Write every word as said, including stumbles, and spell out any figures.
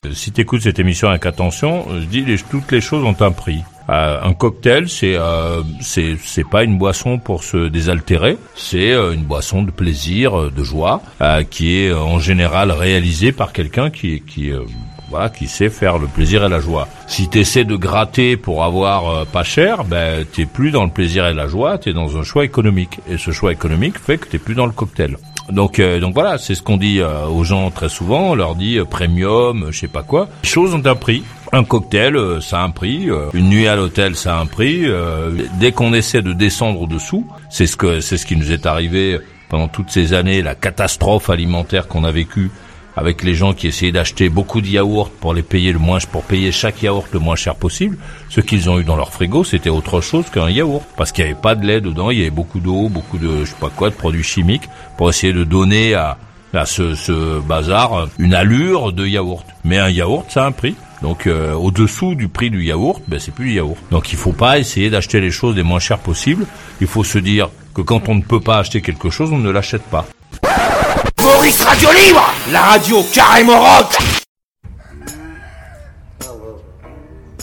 Si tu écoutes cette émission avec attention, je dis les, toutes les choses ont un prix. Euh, un cocktail, c'est euh, c'est c'est pas une boisson pour se désaltérer, c'est euh, une boisson de plaisir, de joie, euh, qui est euh, en général réalisée par quelqu'un qui qui euh, voilà, qui sait faire le plaisir et la joie. Si t'essaies de gratter pour avoir euh, pas cher, ben t'es plus dans le plaisir et la joie, t'es dans un choix économique. Et ce choix économique fait que t'es plus dans le cocktail. Donc euh, donc voilà, c'est ce qu'on dit euh, aux gens très souvent. On leur dit euh, premium, euh, je sais pas quoi. Les choses ont un prix. Un cocktail, euh, ça a un prix. Euh, une nuit à l'hôtel, ça a un prix. Euh, dès qu'on essaie de descendre au-dessous, c'est ce que c'est ce qui nous est arrivé pendant toutes ces années, la catastrophe alimentaire qu'on a vécue avec les gens qui essayaient d'acheter beaucoup de yaourts pour les payer le moins, pour payer chaque yaourt le moins cher possible. Ce qu'ils ont eu dans leur frigo, c'était autre chose qu'un yaourt. Parce qu'il n'y avait pas de lait dedans, il y avait beaucoup d'eau, beaucoup de, je sais pas quoi, de produits chimiques pour essayer de donner à, à ce, ce bazar une allure de yaourt. Mais un yaourt, ça a un prix. Donc, euh, au-dessous du prix du yaourt, ben, c'est plus du yaourt. Donc, il faut pas essayer d'acheter les choses les moins chères possibles. Il faut se dire que quand on ne peut pas acheter quelque chose, on ne l'achète pas. Maurice Radio Libre, la radio carrément rock.